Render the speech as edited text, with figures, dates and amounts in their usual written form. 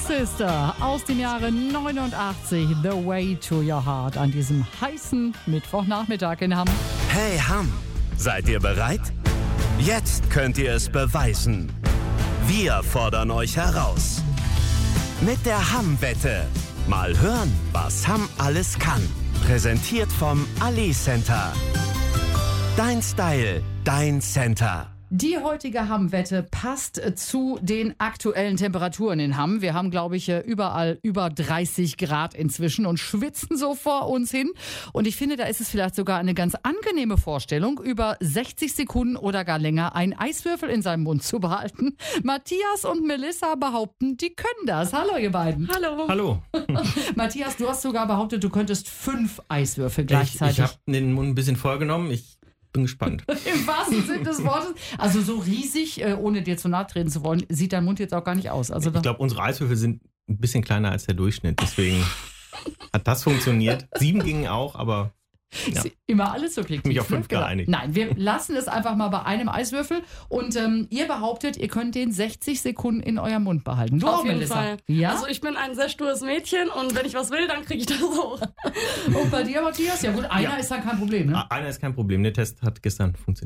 Sister aus dem Jahre 89, The Way to Your Heart, an diesem heißen Mittwochnachmittag in Hamm. Hey Hamm, seid ihr bereit? Jetzt könnt ihr es beweisen. Wir fordern euch heraus. Mit der Hamm-Wette. Mal hören, was Hamm alles kann. Präsentiert vom Ali Center. Dein Style, dein Center. Die heutige Hamm-Wette passt zu den aktuellen Temperaturen in Hamm. Wir haben, glaube ich, überall über 30 Grad inzwischen und schwitzen so vor uns hin. Und ich finde, da ist es vielleicht sogar eine ganz angenehme Vorstellung, über 60 Sekunden oder gar länger einen Eiswürfel in seinem Mund zu behalten. Matthias und Melissa behaupten, die können das. Hallo, ihr beiden. Hallo. Hallo. Matthias, du hast sogar behauptet, du könntest 5 Eiswürfel gleichzeitig. Ich habe den Mund ein bisschen vollgenommen. Ich bin gespannt. Im wahrsten Sinne des Wortes. Also so riesig, ohne dir zu nahe treten zu wollen, sieht dein Mund jetzt auch gar nicht aus. Also Ich glaube, unsere Eiswürfel sind ein bisschen kleiner als der Durchschnitt. Deswegen hat das funktioniert. 7 gingen auch, aber ja. Immer alles subjektiv. Mich auf 5 Genau. geeinigt. Nein, wir lassen es einfach mal bei einem Eiswürfel. Und ihr behauptet, ihr könnt den 60 Sekunden in eurem Mund behalten. Du Auf auch, jeden Melissa. Fall. Ja? Also ich bin ein sehr stures Mädchen und wenn ich was will, dann kriege ich das auch. Und bei dir, Matthias? Ja gut, einer ist dann kein Problem, ne? Einer ist kein Problem. Der Test hat gestern funktioniert.